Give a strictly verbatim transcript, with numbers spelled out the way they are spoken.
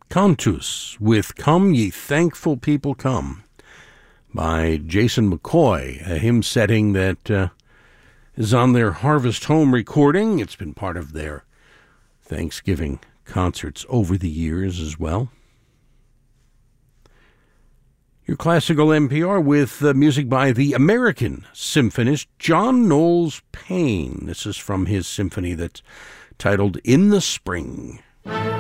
Cantus with Come Ye Thankful People Come by Jason McCoy, a hymn setting that uh, is on their Harvest Home recording. It's been part of their Thanksgiving concerts over the years as well. Your classical N P R with uh, music by the American symphonist John Knowles Paine. This is from his symphony that's titled In the Spring.